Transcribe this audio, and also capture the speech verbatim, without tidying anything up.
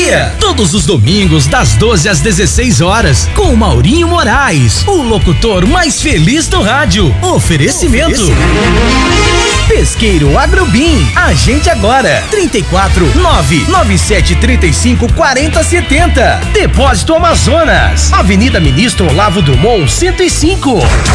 dia. Todos os domingos, das doze às dezesseis horas, com o Maurinho Moraes, o locutor mais feliz do rádio. Oferecimento. Oferecimento. Pesqueiro Agrobim. Agende agora. trinta e quatro, nove nove sete trinta e cinco quarenta setenta. Depósito Amazonas. Avenida Ministro Olavo Drummond, cento e cinco.